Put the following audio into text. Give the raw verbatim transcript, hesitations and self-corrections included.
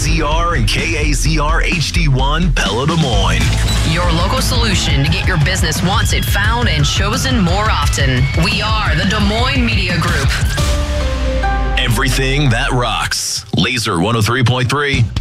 Z R and K A Z R H D one, Pella, Des Moines. Your local solution to get your business wanted, found, and chosen more often. We are the Des Moines Media Group. Everything that rocks. Laser one oh three point three.